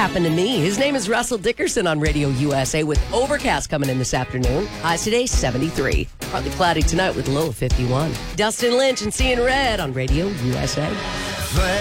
happened to me. His name is Russell Dickerson on Radio USA with overcast coming in this afternoon. Highs today, 73. Partly cloudy tonight with a low of 51. Dustin Lynch and Seeing Red on Radio USA.